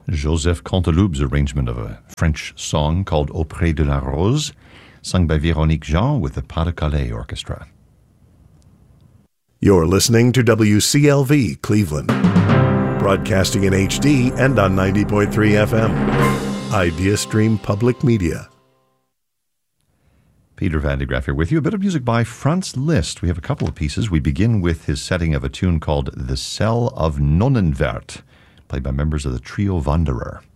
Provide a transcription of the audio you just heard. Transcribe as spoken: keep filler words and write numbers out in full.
Joseph Canteloup's arrangement of a French song called Auprès de la Rose, sung by Véronique Jean with the Pas de Calais Orchestra. You're listening to W C L V Cleveland, broadcasting in H D and on ninety point three F M. IdeaStream Public Media. Peter Van de Graaff here with you. A bit of music by Franz Liszt. We have a couple of pieces. We begin with his setting of a tune called The Cell of Nonnenwert, played by members of the Trio Wanderer.